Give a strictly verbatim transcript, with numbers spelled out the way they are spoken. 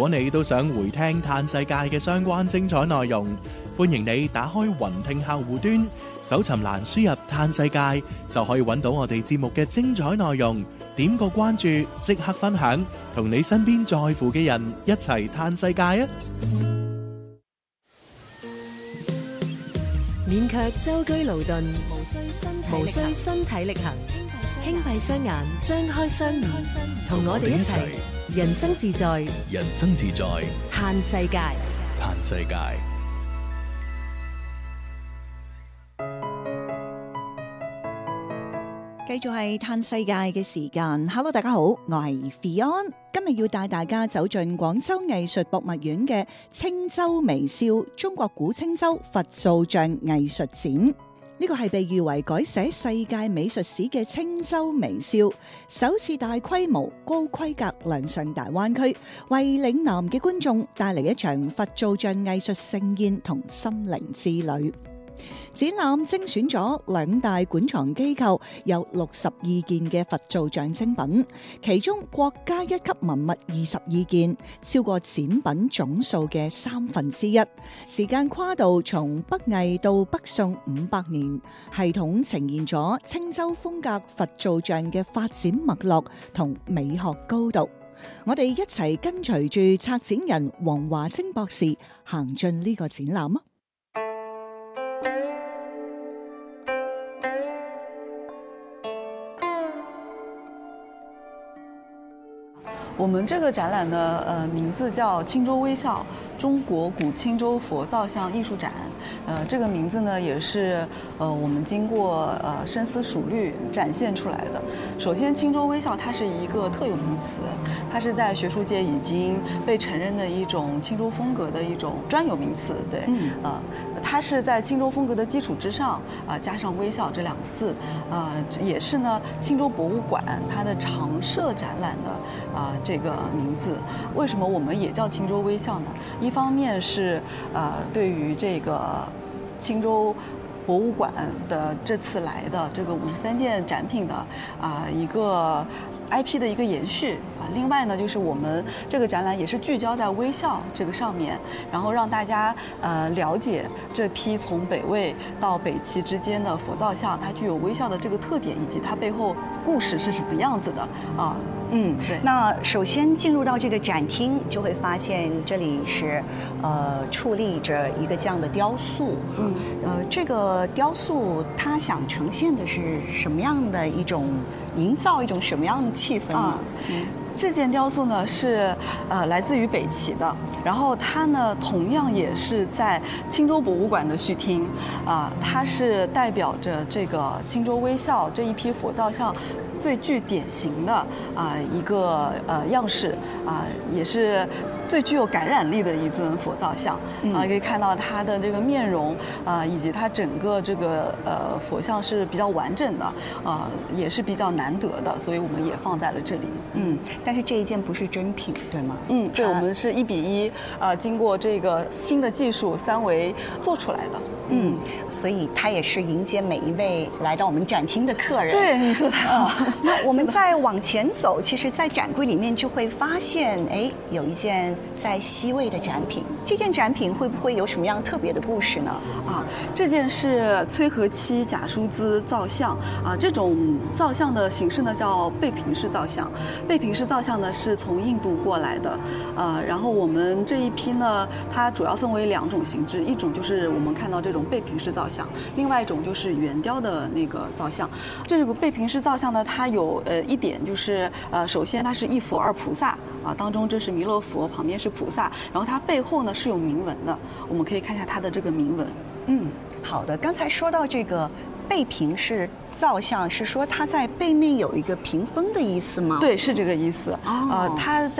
果你都想回聽嘆世界嘅相關精彩內容，歡迎你打開雲聽客戶端，搜尋欄輸入嘆世界，就可以揾到我哋節目嘅精彩內容。點個關注，即刻分享，同你身邊在乎嘅人一齊嘆世界啊！ 免卻舟車勞頓，無需身無需身體力行，輕閉雙眼，張開雙耳，同我哋一齊人生自在， 人生自在， 嘆世界， 嘆世界。 繼續係嘆世界嘅時間。Hello， 大家好，我係 Fion， 今日要帶大家走進廣州藝術博物院嘅青州微笑中國古青州佛造像藝術展。呢個係被譽為改寫世界美術史嘅青州微笑，首次大規模、高規格亮相大灣區，為嶺南嘅觀眾帶嚟一場佛造像藝術盛宴同心靈之旅。展覽精選咗兩大館藏機構有六十二件嘅佛造像精品，其中國家一級文物二十二件，超過展品總數嘅三分之一。時間跨度從北魏到北宋五百年，系統呈現咗青州風格佛造像嘅發展脈絡同美學高度。我哋一齊跟隨住策展人黃華晶博士行進呢個展覽啊！ 我們這個展覽呢，呃，名字叫青州微笑中國古青州佛造像藝術展。呃，這個名字呢，也是呃我們經過呃深思熟慮展現出來的。首先，青州微笑它是一個特有名詞，它是在學術界已經被承認的一種青州風格的一種專有名詞。對，嗯，呃，它是在青州風格的基礎之上，啊、呃，加上微笑這兩個字，呃，也是呢青州博物館它的常設展覽的啊。呃這個名字為什麼我們也叫青州微笑呢？一方面是呃對於這個青州博物館的這次來的這個五十三件展品的啊、呃、一個 I P 的一個延續啊，另外呢就是我們這個展覽也是聚焦在微笑這個上面，然後讓大家呃了解這批從北魏到北齊之間的佛造像，它具有微笑的這個特點，以及它背後故事是什麼樣子的啊。 嗯，對。那首先進入到這個展廳，就會發現這裡是，呃，矗立着一個這樣的雕塑。嗯，呃，這個雕塑它想呈現的是什麼樣的一種，營造一種什麼樣的氣氛呢？啊，嗯， 這件雕塑呢是呃來自於北齊的，然後它呢同樣也是在青州博物館的續廳，啊，它是代表着這個青州微笑這一批佛造像最具典型的啊一個呃樣式啊，也是最具有感染力的一尊佛造像啊，可以看到它的這個面容啊，以及它整個這個呃佛像是比較完整的啊，也是比較難得的，所以我們也放在了這裡。 嗯，但是這一件不是真品，對嗎？ 嗯，對，我們是一比一啊，經過這個新的技術三維做出來的。 嗯，所以它也是迎接每一位來到我們展廳的客人。 對，你說得好。 嗯，那我們再往前走，其實在展櫃裡面就會發現，哎，有一件在西魏的展品。這件展品會不會有什麼樣特別的故事呢？ 啊，這件是崔和漆賈舒茲造像啊，這種造像的形式呢叫背平式造像。背平式造像呢是從印度過來的，呃，然後我們這一批呢，它主要分為兩種形制，一種就是我們看到這種背平式造像，另外一種就是圓雕的那個造像。這個背平式造像呢，它有呃一點就是呃，首先它是一佛二菩薩啊，當中這是彌勒佛，旁邊是菩薩，然後它背後呢是有銘文的，我們可以看一下它的這個銘文。 嗯，好的。剛才說到這個背平式造像，是說它在背面有一個屏風的意思嗎？ 對，是這個意思。 哦， 呃，它